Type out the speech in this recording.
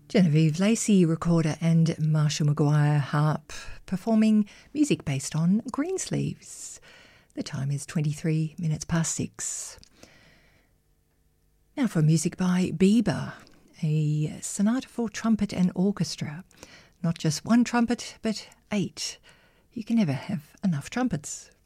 Genevieve Lacey, recorder, and Marshall McGuire, harp, performing music based on Greensleeves. The time is 23 minutes past 6. Now for music by Bieber, a sonata for trumpet and orchestra. Not just one trumpet, but 8. You can never have enough trumpets.